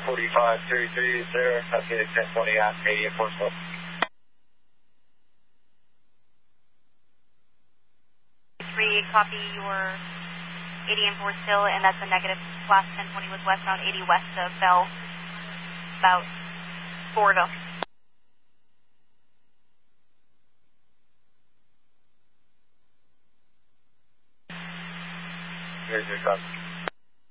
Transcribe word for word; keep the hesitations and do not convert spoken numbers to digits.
forty-five thirty-three is there. Okay, ten twenty on Canadian four slope. Three, copy your eighty and four still, and that's a negative. Class ten twenty was westbound eighty west of Bell, about Fourville. Here's your copy.